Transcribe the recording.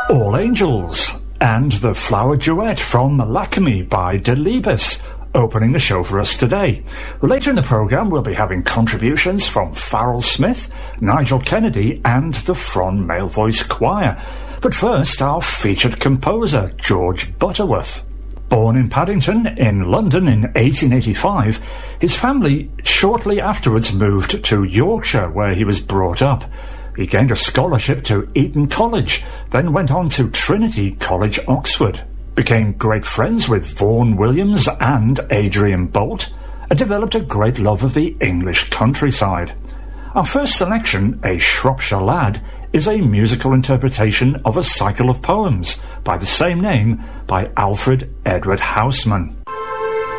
All Angels, and the Flower Duet from Lakme by Delibes, opening the show for us today. Later in the programme we'll be having contributions from Farrell Smith, Nigel Kennedy and the Fron Male Voice Choir. But first, our featured composer, George Butterworth. Born in Paddington, in London in 1885, his family shortly afterwards moved to Yorkshire, where he was brought up. He gained a scholarship to Eton College, then went on to Trinity College, Oxford, became great friends with Vaughan Williams and Adrian Boult, and developed a great love of the English countryside. Our first selection, A Shropshire Lad, is a musical interpretation of a cycle of poems by the same name by Alfred Edward Houseman.